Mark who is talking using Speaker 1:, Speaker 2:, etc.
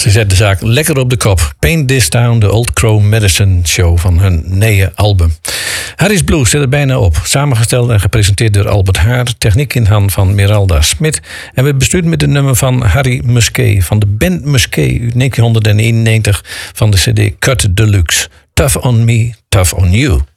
Speaker 1: Ze zet de zaak lekker op de kop. Paint This Town, de Old Crow Medicine Show van hun nieuwe album. Harry's Blues zit er bijna op. Samengesteld en gepresenteerd door Albert Haar. Techniek in hand van Miralda Smit. En we bestuurd met het nummer van Harry Musquet. Van de band Musquet uit 1991 van de CD Cut Deluxe. Tough on Me, Tough on You.